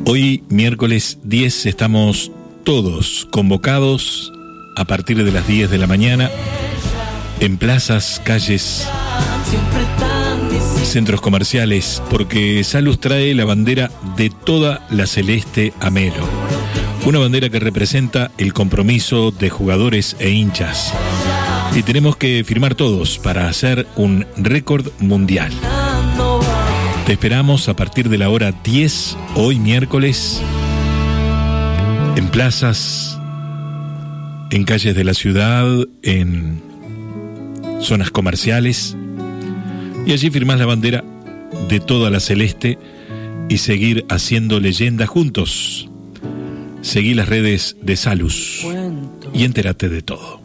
Hoy, miércoles 10, estamos todos convocados a partir de las 10 de la mañana en plazas, calles, centros comerciales, porque Salus trae la bandera de toda la celeste a Melo. Una bandera que representa el compromiso de jugadores e hinchas. Y tenemos que firmar todos para hacer un récord mundial. Te esperamos a partir de la hora 10, hoy miércoles, en plazas, en calles de la ciudad, en zonas comerciales. Y allí firmás la bandera de toda la celeste y seguir haciendo leyenda juntos. Seguí las redes de Salus y entérate de todo.